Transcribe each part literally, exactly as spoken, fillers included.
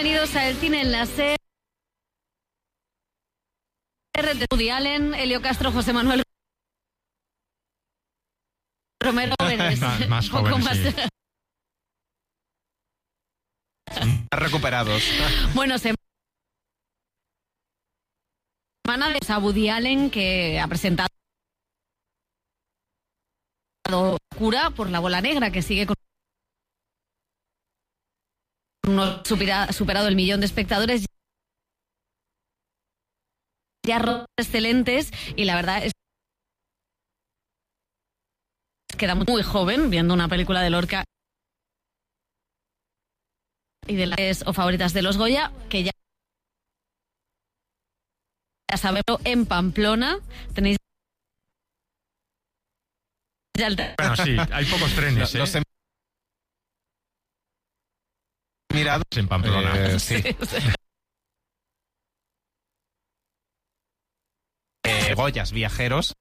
bienvenidos a El Cine en la Ser de Woody Allen, Elio Castro, José Manuel Romero. Jóvenes, más, más un poco jóvenes, más. Sí. Recuperados. Bueno, semana de a Woody Allen, que ha presentado Cura por la bola negra, que sigue con unos supera, superado el millón de espectadores, ya excelentes, y la verdad es que era muy joven viendo una película de Lorca y de las o favoritas de los Goya, que ya, ya sabemos, en Pamplona tenéis ya el... Bueno, sí, hay pocos trenes, ¿eh? Los he mirado en Pamplona. Eh, sí. eh, Goyas viajeros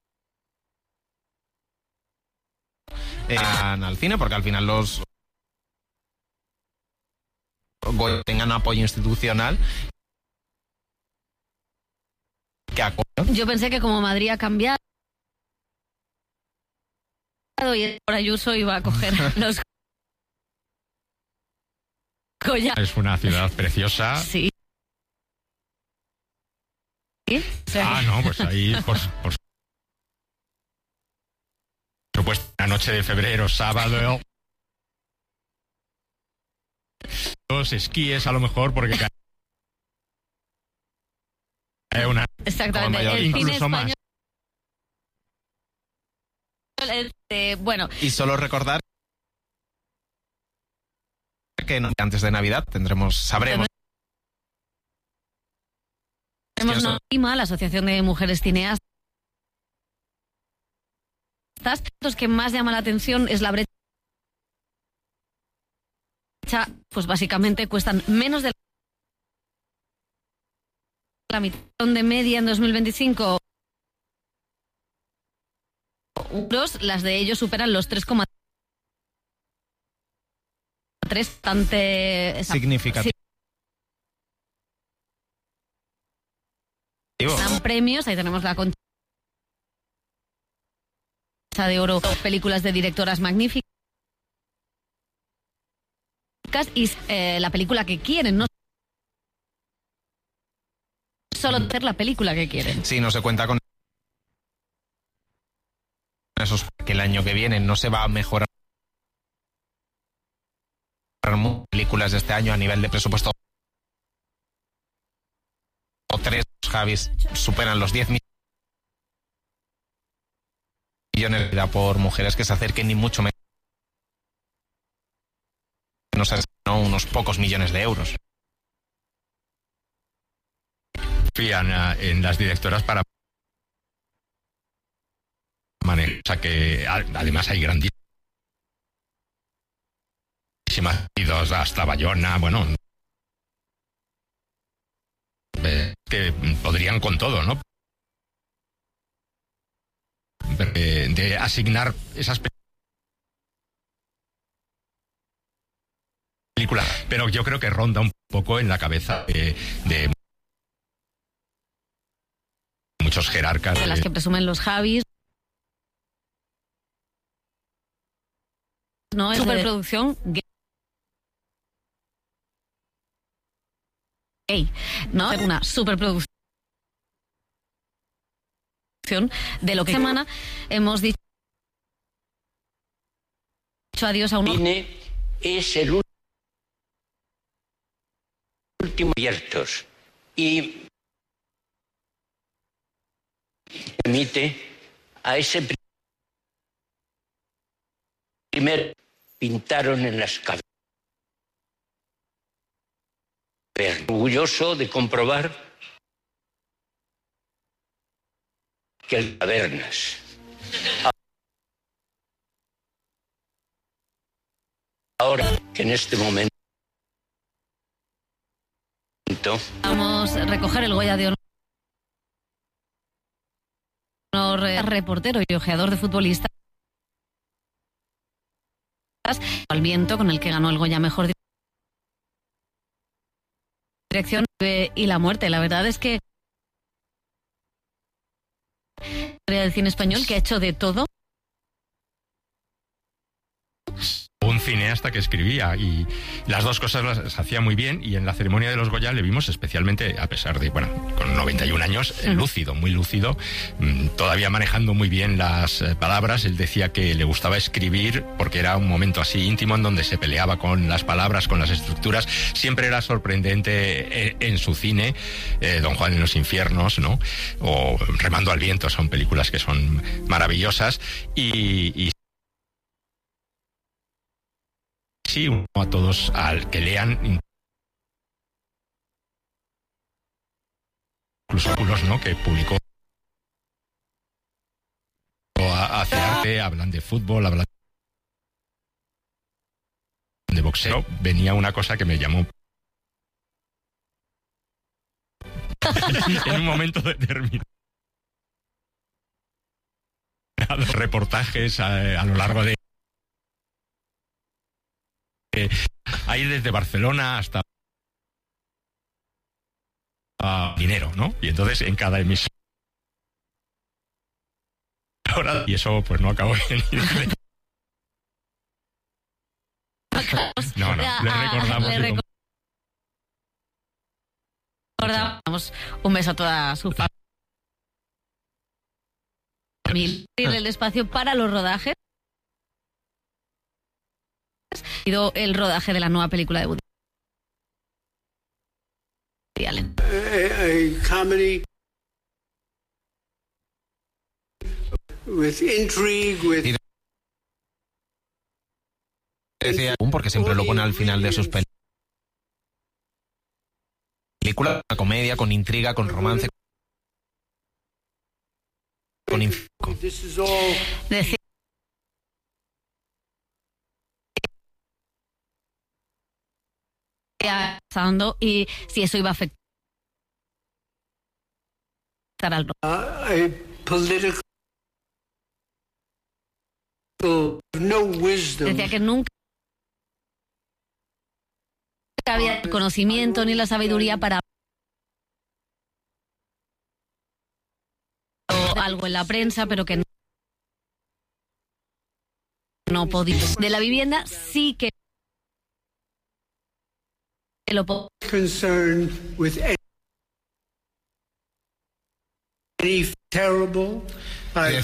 eh, al cine, porque al final los Goya tengan apoyo institucional. Que acogen. Yo pensé que como Madrid ha cambiado y por Ayuso iba a coger los Goya. Es una ciudad preciosa. Sí. ¿Sí? O sea, Ah, no, pues ahí, por, por supuesto, la noche de febrero, sábado, los esquíes a lo mejor, porque cae una... exactamente. Como El cine incluso más. español. Este, bueno, Y solo recordar que no- antes de Navidad tendremos, sabremos. tenemos Es que NOIMA, la Asociación de Mujeres Cineastas. Los que más llama la atención es la brecha. Pues básicamente cuestan menos de la mitad de media en dos mil veinticinco. Euros, las de ellos superan los tres coma tres, bastante Significativo. Dan premios, ahí tenemos la Concha de Oro, películas de directoras magníficas y eh, la película que quieren, no solo hacer la película que quieren. Sí, no se cuenta con esos que el año que viene no se va a mejorar películas de este año a nivel de presupuesto. O tres Javis superan los diez millones por mujeres que se acerquen, ni mucho menos no, unos pocos millones de euros. Confían eh, en las directoras para manejar. O sea que a- además hay grandísimas idos hasta Bayona, bueno, eh, que podrían con todo, ¿no? De, de asignar esas películas, pero yo creo que ronda un poco en la cabeza de, de muchos jerarcas. De las que presumen los Javis. No es superproducción gay, ¿no? Es una superproducción de lo que semana hemos dicho adiós a uno. Cine es el último abiertos y permite a ese primer pintaron en las cavernas. Orgulloso de comprobar que el cavernas ahora que en este momento Vamos a recoger el Goya de honor, eh, reportero y ojeador de futbolistas al viento, con el que ganó el Goya mejor dirección y la muerte. La verdad es que del cine español, que ha hecho de todo. Un cineasta que escribía, y las dos cosas las hacía muy bien, y en la ceremonia de los Goya le vimos especialmente, a pesar de, bueno, con noventa y un años, uh-huh. lúcido, muy lúcido, todavía manejando muy bien las palabras. Él decía que le gustaba escribir porque era un momento así íntimo en donde se peleaba con las palabras, con las estructuras. Siempre era sorprendente en su cine, eh, Don Juan en los infiernos, ¿no? O Remando al viento, son películas que son maravillosas, y, y sí, a todos al que lean, incluso algunos, ¿no?, que publicó hace arte, hablan de fútbol, hablan de boxeo. Venía una cosa que me llamó en un momento determinado. Reportajes a, a lo largo de Eh, ahí desde Barcelona hasta uh, dinero, ¿no? Y entonces en cada emisora, y eso pues no acabó bien. No, no, le recordamos. Le recordamos recordamos un beso a toda su familia. El espacio para los rodajes. El rodaje de la nueva película de Woody Allen. A, a comedy with intrigue, with... Decía, porque siempre lo pone al final de sus películas, una comedia con intriga, con romance, con inf... Decía pasando, y si eso iba a afectar al uh, a political no wisdom. Decía que nunca había el conocimiento ni la sabiduría para algo en la prensa, pero que no, no podía. De la vivienda sí que lo concerned with any terrible uh,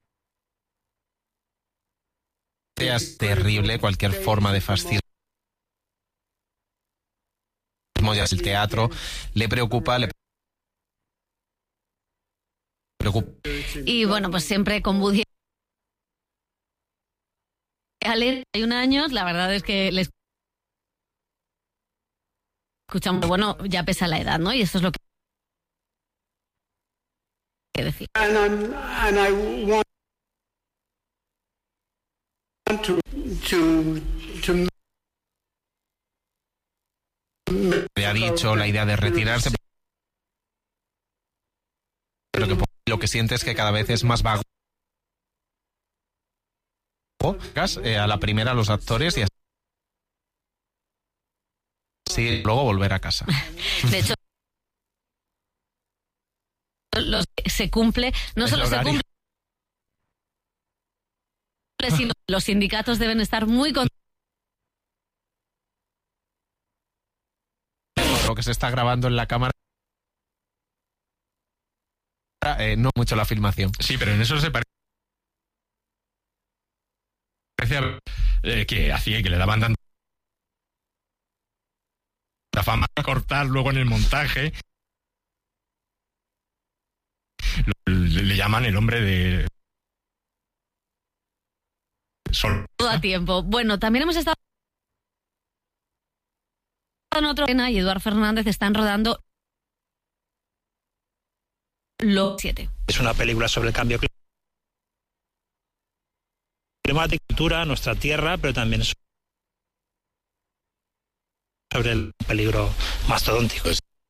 es terrible cualquier forma de fascismo, ya el teatro le preocupa, le preocupa. Y bueno, pues siempre con Woody Allen, hay un años, la verdad es que les escuchamos, bueno, ya pesa la edad, ¿no? Y eso es lo que decir. And, I'm, and I want to, to, to... Le ha dicho la idea de retirarse, pero que lo que siente es que cada vez es más vago. Eh, a la primera los actores y así. Sí, luego volver a casa. De hecho, los, se cumple, no solo se cumple, sino los sindicatos deben estar muy contentos. Lo que se está grabando en la cámara, eh, no mucho la filmación. Sí, pero en eso se parece a, eh, que hacía y que le daban tanto la fama a cortar luego en el montaje. Le, le llaman el hombre de sol. Todo a tiempo. Bueno, también hemos estado en otro escena y Eduard Fernández están rodando Lo siete. Es una película sobre el cambio climático, cultura, nuestra tierra, pero también es sobre el peligro mastodóntico.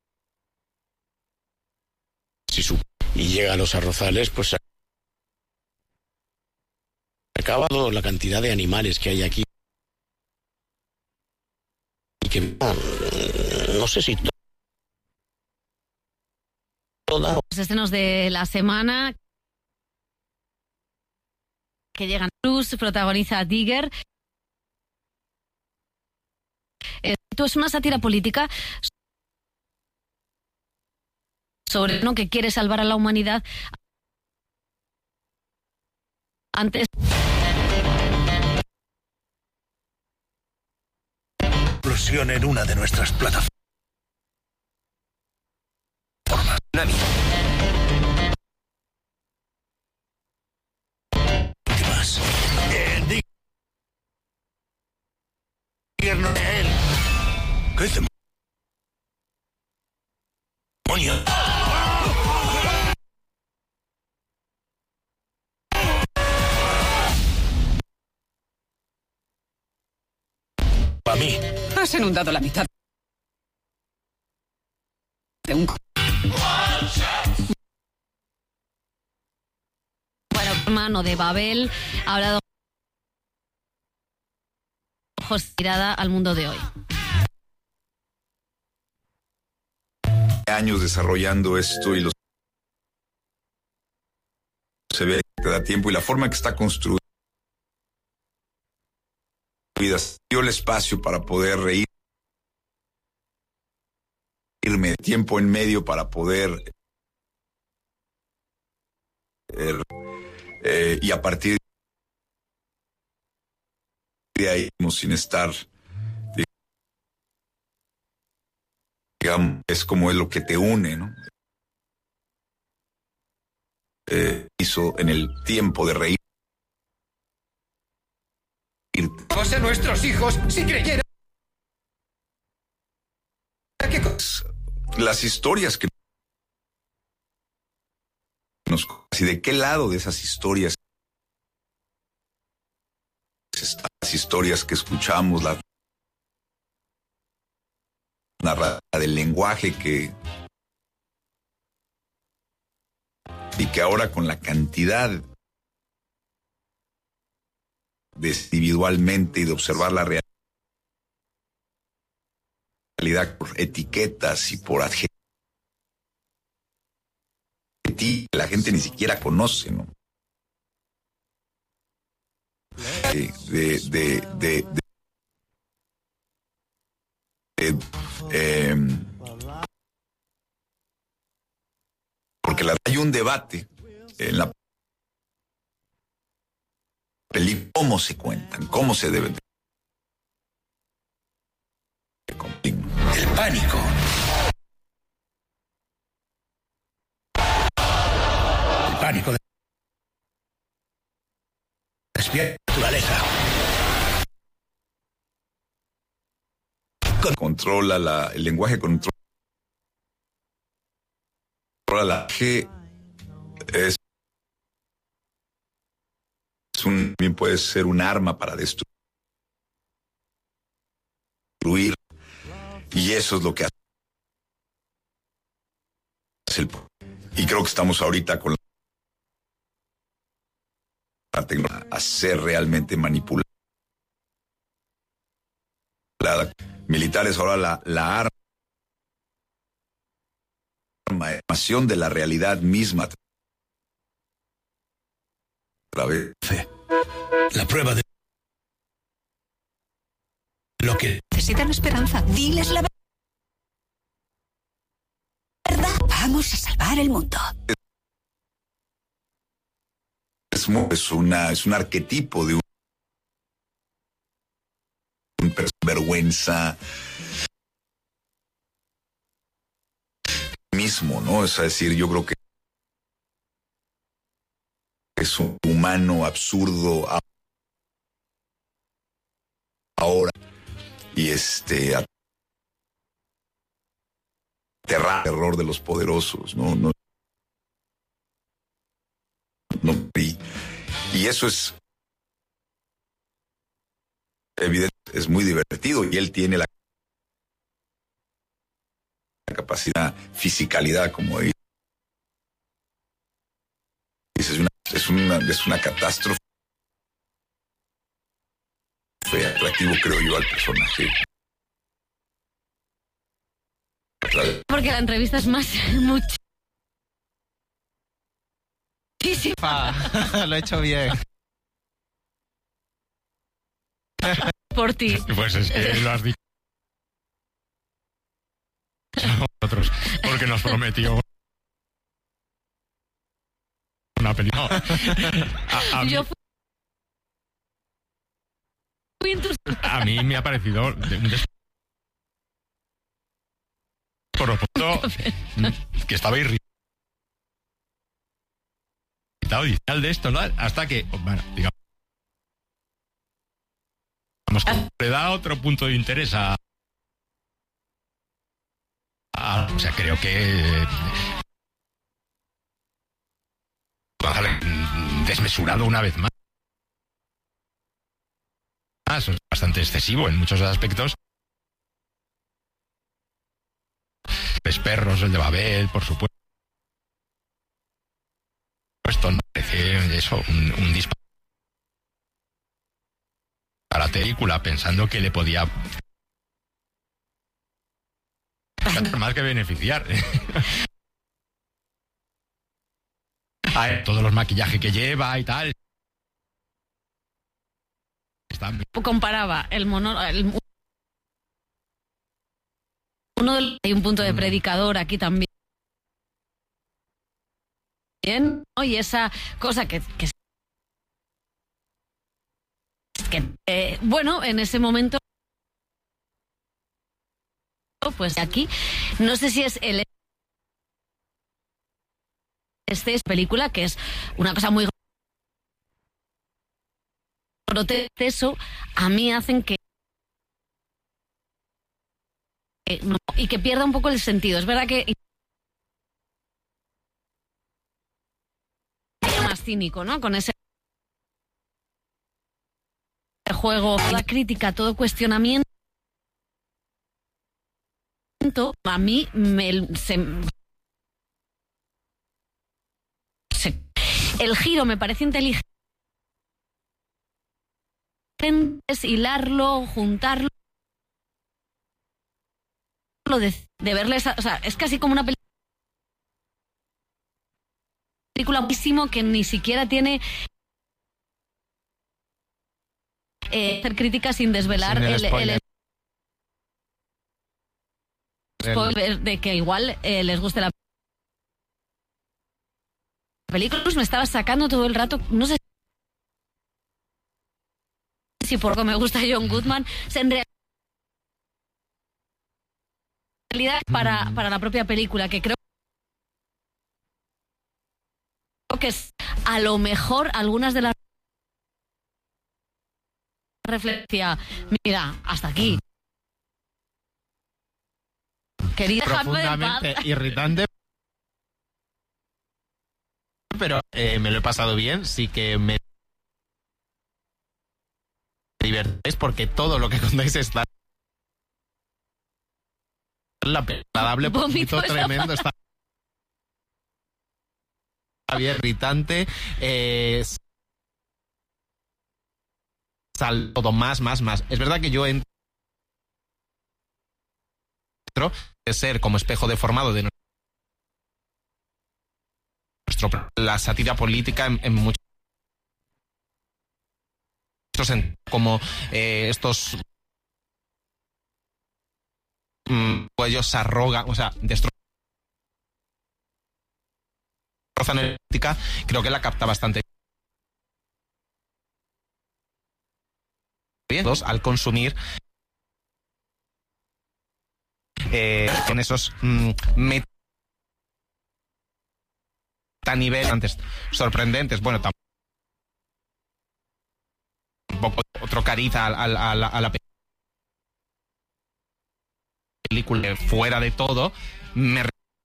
Si sube y llega a los arrozales, pues se acaba la cantidad de animales que hay aquí. Y que no, no sé si toda. Los estrenos de la semana que llegan. Cruz protagoniza a Digger. Esto es una sátira política sobre uno que quiere salvar a la humanidad antes. Explosión en una de nuestras plataformas. Nami. Últimas. El Digger de él. ¿Qué demonios? A mí. Has inundado la mitad de un... Bueno, hermano de Babel ha hablado ojos tirada al mundo de hoy. Años desarrollando esto y los se ve que te da tiempo y la forma que está construida dio el espacio para poder reír, irme tiempo en medio para poder eh, eh, y a partir de ahí sin estar, digamos, es como es lo que te une, ¿no? Eh, hizo en el tiempo de reír. A nuestros hijos si creyeran que las historias que nos y de qué lado de esas historias están las historias que escuchamos, la narrativa del lenguaje que y que ahora con la cantidad de individualmente y de observar la realidad por etiquetas y por adjetivos que la gente ni siquiera conoce, ¿no? De, de, de, de, de, de eh, porque la, hay un debate en la película, cómo se cuentan, cómo se deben de... el pánico. El pánico de despierta naturaleza. Controla la, el lenguaje controla la que es un, también puede ser un arma para destruir, y eso es lo que hace el, y creo que estamos ahorita con la tecnología a ser realmente manipulada. Militares ahora la, la arma de información de la realidad misma a través de la prueba de lo que necesitan esperanza. Diles la verdad. Vamos a salvar el mundo. Es, es una es un arquetipo de un, un vergüenza mismo, ¿no? Es decir, yo creo que es un humano absurdo ahora y este aterrar terror de los poderosos, ¿no? no, no y, y eso es evidente, es muy divertido y él tiene la capacidad, fisicalidad, como dice, es una, es una, es una catástrofe atractivo, creo yo, al personaje. Porque la entrevista es más mucho Sí. Pa, lo he hecho bien. Por ti. Pues es que lo has dicho nosotros, porque nos prometió una película. A, a mí, Yo fui en tus... a mí me ha parecido de un despropósito que estaba irritado y tal de esto, ¿no? Hasta que, bueno, digamos, que le da otro punto de interés a, a o sea, creo que desmesurado una vez más. Es bastante excesivo en muchos aspectos. Los perros, el de Babel, por supuesto. Esto no parece eso, un, un disparo a la película, pensando que le podía más que beneficiar. Todos los maquillajes que lleva y tal. Están... Comparaba el mono... El, uno del, hay un punto de predicador aquí también. Bien, ¿no? Y esa cosa que... que, que eh, bueno, en ese momento... Pues aquí, no sé si es el... Este es película, que es una cosa muy grotesco, a mí hacen que, que no, y que pierda un poco el sentido. Es verdad que es más cínico, ¿no? Con ese juego, toda crítica, todo cuestionamiento, a mí me se, se, el giro me parece inteligente. Es hilarlo, juntarlo, de, de verles, o sea, es casi como una película muchísimo que ni siquiera tiene eh, hacer críticas sin desvelar sin el, el, spoiler. el spoiler de que igual eh, les guste la película. Pues me estaba sacando todo el rato, no sé si porque me gusta John Goodman, en realidad para, para la propia película, que creo que es a lo mejor algunas de las reflexiones. Mira, hasta aquí. Querida, profundamente irritante, pero eh, me lo he pasado bien, sí que me divertéis porque todo lo que contáis está la agradable, poquito tremendo, está bien irritante, eh, sal todo más, más, más. Es verdad que yo entro de ser como espejo deformado de nuestro la sátira política en, en muchos como eh, estos mmm, pues ellos se arrogan, o sea, destrozan la política, creo que la capta bastante bien al consumir eh, con esos mmm, metaniveles antes sorprendentes, bueno, tampoco un poco otro cariz a, a, a, la, a la película fuera de todo. Me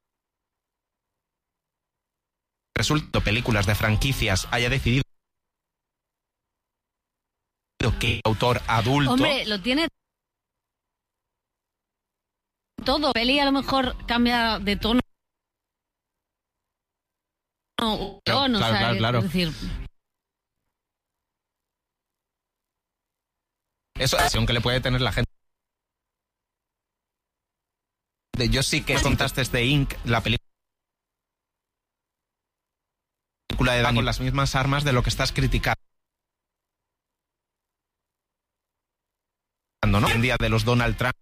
resulta películas de franquicias haya decidido que autor adulto, hombre, lo tiene todo. Peli a lo mejor cambia de tono, no, claro, no, claro, o sea, claro, claro. Es decir, eso es que le puede tener la gente. Yo sí que contaste de Inc, la película película de Dani con las mismas armas de lo que estás criticando, ¿no? En día de los Donald Trump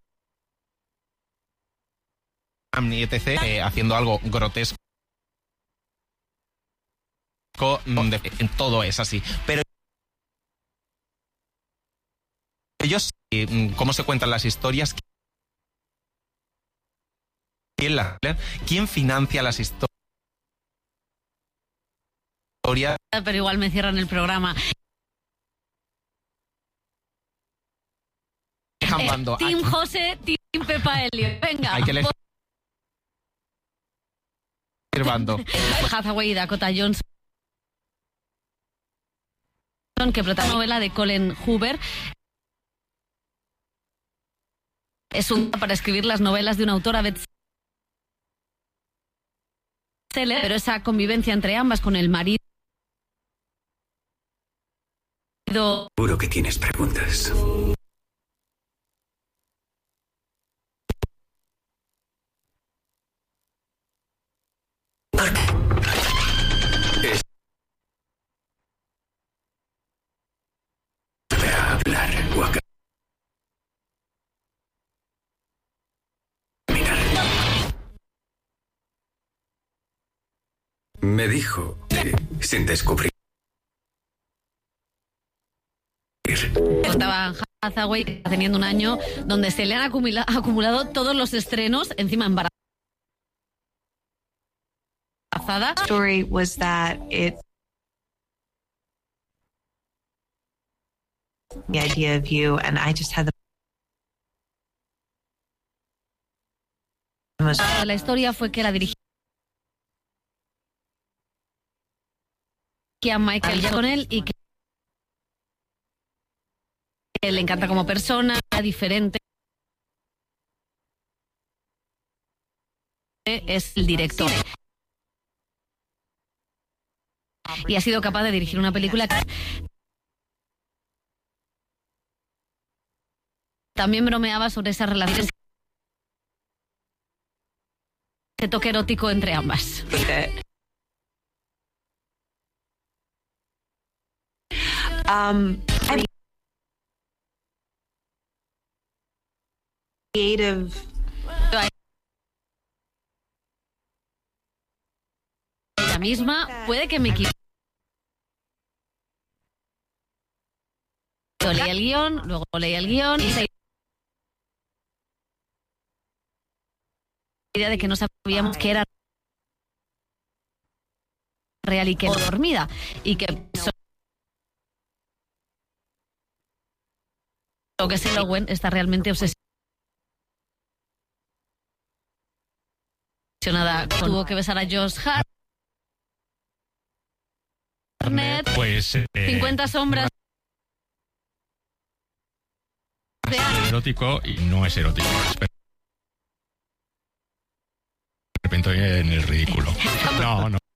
y etcétera, eh, haciendo algo grotesco. En todo es así, pero ellos, eh, cómo se cuentan las historias, ¿quién, la, ¿quién financia las historias? Pero igual me cierran el programa. Eh, Team José, Team Pepa Elliot. Venga. Hay que leer. Hathaway y Dakota Johnson, que protagoniza la novela de Colin Hoover. Es un para escribir las novelas de una autora bestseller, pero esa convivencia entre ambas con el marido. Seguro que tienes preguntas. Es a hablar o a caminar. Me dijo que sin descubrir. Contaba Hathaway teniendo un año donde se le han acumula, acumulado todos los estrenos, encima embarazada. The story was that it the idea of you, and I just had the most... La historia fue que la dirigía a Michael con él y que le encanta como persona, diferente. Es el director. Y ha sido capaz de dirigir una película que también bromeaba sobre esas relaciones, ese toque erótico entre ambas. Um, I mean, creative. Ella misma puede que me equivoque. Yo leí el guión, luego leí el guión y se... la idea de que no sabíamos que era real y que no dormida y que lo que se Owen está realmente obsesionada. Tuvo que besar a Josh Hartnett. Pues eh, cincuenta sombras de erótico y no es erótico. De repente en el ridículo. No, no.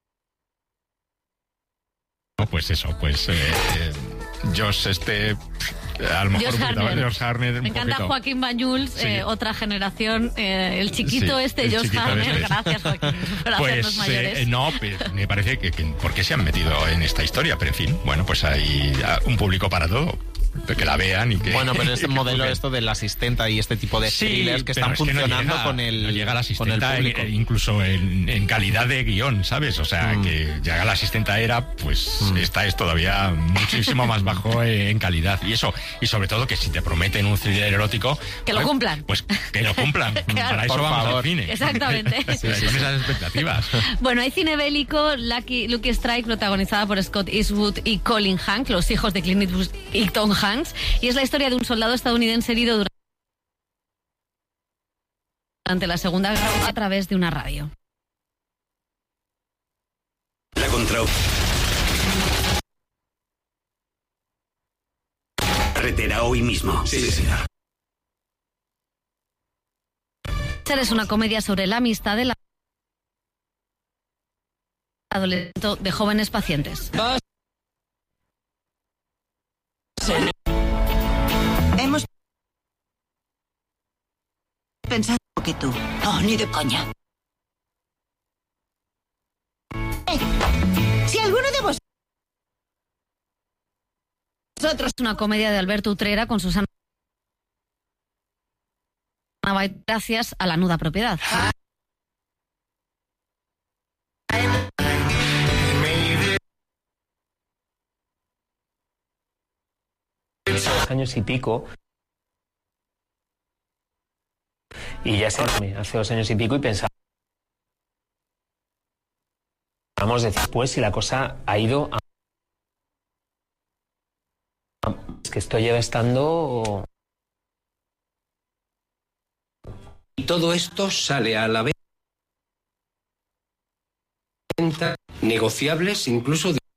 No, pues eso, pues eh, Josh este a lo mejor Josh Hartnett. Josh Hartnett me encanta poquito. Joaquín Banyuls, sí. eh, otra generación, eh, el chiquito sí, este, el Josh Hartnett, este. Gracias Joaquín por pues, hacernos mayores. Eh, no, me parece que, que ¿por qué se han metido en esta historia? Pero en fin, bueno, pues hay un público para todo. Que la vean y que... Bueno, pero este modelo porque... esto del asistenta y este tipo de sí, thrillers que están funcionando que no llega, con el no llega la asistenta con el público. Eh, incluso en, en calidad de guión, ¿sabes? O sea, mm. que llega la asistenta era, pues mm. esta es todavía muchísimo más bajo en calidad. Y eso, y sobre todo que si te prometen un thriller erótico... Que lo cumplan. Pues que lo cumplan. Claro, para eso por vamos favor. al cine. Exactamente. sí, sí, con esas expectativas. Bueno, hay cine bélico, Lucky, Lucky Strike, protagonizada por Scott Eastwood y Colin Hanks, los hijos de Clint Eastwood y Tom Hanks, y es la historia de un soldado estadounidense herido durante la Segunda Guerra a través de una radio. La contra... Carretera hoy mismo. Sí, sí, señor. Es una comedia sobre la amistad de la adolescente de jóvenes pacientes. Hemos pensado que tú. No, ni de coña. Si alguno de vosotros... Es una comedia de Alberto Utrera con Susana Bait, gracias a La nuda propiedad. Años y pico, y ya se hace dos años y pico, y pensaba, vamos a decir, pues si la cosa ha ido a... es que esto lleva estando... Y todo esto sale a la venta, negociables incluso de...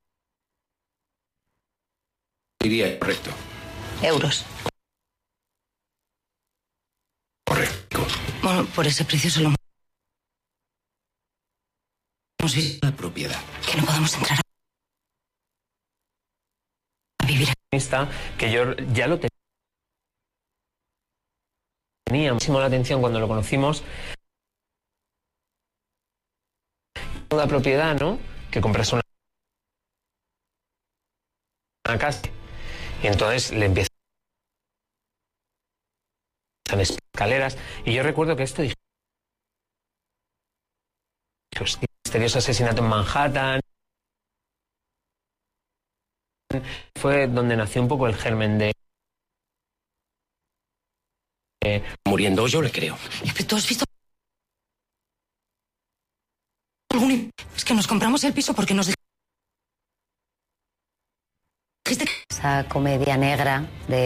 diría correcto. Euros. Correcto. Bueno, por ese precio solo hemos visto La propiedad. que no podemos entrar a vivir. Esta, que yo ya lo tenía muchísimo la atención cuando lo conocimos. Una propiedad, ¿no? Que compras una, una casa y entonces le empiezan escaleras, y yo recuerdo que esto dije, misterioso asesinato en Manhattan, fue donde nació un poco el germen de... Eh, Muriendo yo le creo. ¿Tú has visto algún... Es que nos compramos el piso porque nos dijiste... Esa comedia negra de...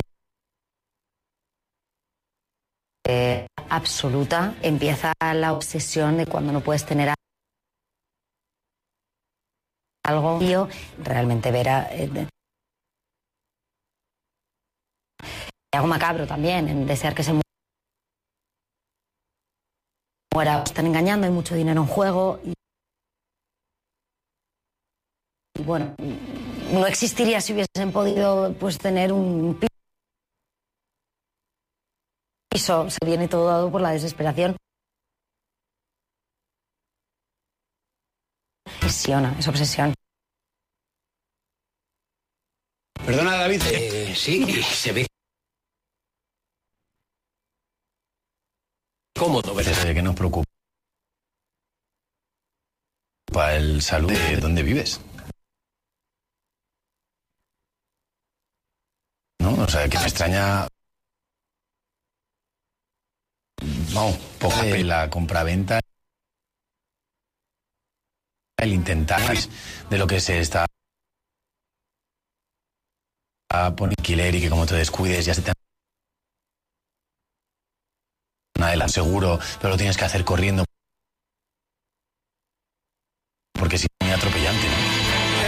de absoluta, empieza la obsesión de cuando no puedes tener algo. Yo realmente ver a... Eh, algo macabro también, en desear que se muera. Están engañando, hay mucho dinero en juego. Y, y bueno, no existiría si hubiesen podido pues tener un piso. Se viene todo dado por la desesperación. Obsesiona, es obsesión. Perdona, David. Eh, sí, se ve cómodo, ¿verdad? Que nos preocupa el salud de dónde vives. ¿No? O sea, que me extraña... Vamos, poco de la compraventa, el intentar de lo que se está a poner alquiler y que como te descuides ya se te el seguro, pero lo tienes que hacer corriendo porque si es muy atropellante, ¿no?